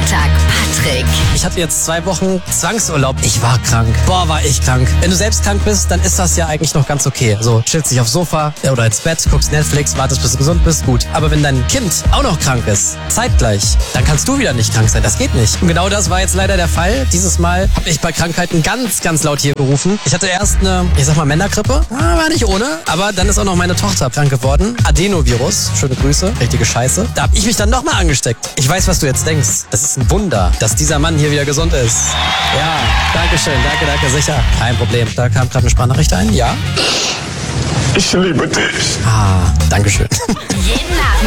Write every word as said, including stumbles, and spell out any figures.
Freitag, Patrick. Ich hatte jetzt zwei Wochen Zwangsurlaub. Ich war krank. Boah, war ich krank. Wenn du selbst krank bist, dann ist das ja eigentlich noch ganz okay. So, chillst dich aufs Sofa oder ins Bett, guckst Netflix, wartest, bis du gesund bist, gut. Aber wenn dein Kind auch noch krank ist, zeitgleich, dann kannst du wieder nicht krank sein. Das geht nicht. Und genau das war jetzt leider der Fall. Dieses Mal habe ich bei Krankheiten ganz, ganz laut hier gerufen. Ich hatte erst eine, ich sag mal, Männergrippe. Ah, war nicht ohne. Aber dann ist auch noch meine Tochter krank geworden. Adenovirus. Schöne Grüße. Richtige Scheiße. Da habe ich mich dann nochmal angesteckt. Ich weiß, was du jetzt denkst. Das ist ein Wunder, dass dieser Mann hier wieder gesund ist. Ja, danke schön. Danke, danke, sicher. Kein Problem. Da kam gerade eine Sprachnachricht ein. Ja? Ich liebe dich. Ah, danke schön. Jeden